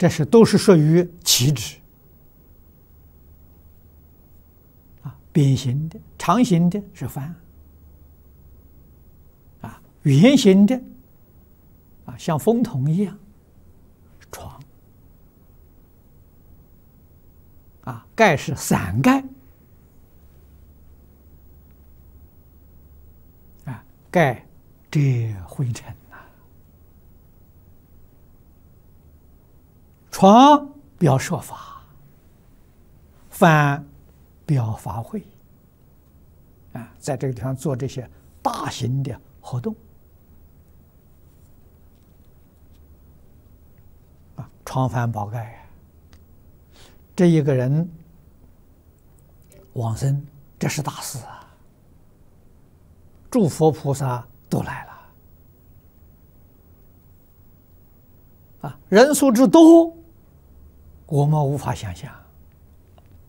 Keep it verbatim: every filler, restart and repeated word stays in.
这是都是属于旗帜啊，扁形的、长形的是幡啊，圆形的啊，像风筒一样床啊，盖是伞盖啊，盖遮灰尘呐、啊，床表说法，幡表法会啊，在这个地方做这些大型的活动啊，床幡宝盖。这一个人往生，这是大事啊！诸佛菩萨都来了啊，人数之多，我们无法想象。